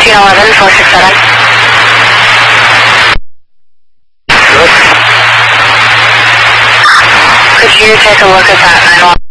11467. Could you take a look at that 911?